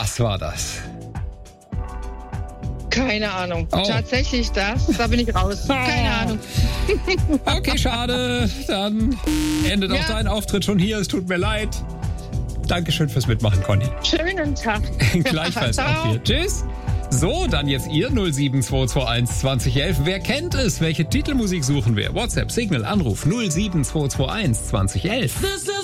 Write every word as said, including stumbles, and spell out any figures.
Was war das? Keine Ahnung. Oh. Tatsächlich das, da bin ich raus. Keine Oh. Ahnung. Okay, schade. Dann endet Ja. auch dein Auftritt schon hier. Es tut mir leid. Dankeschön fürs Mitmachen, Conny. Schönen Tag. Gleichfalls auch Ciao. hier. Tschüss. So, dann jetzt ihr null sieben zwei zwei eins zwanzig elf. Wer kennt es? Welche Titelmusik suchen wir? WhatsApp, Signal, Anruf null sieben zwei zwei eins zwanzig elf.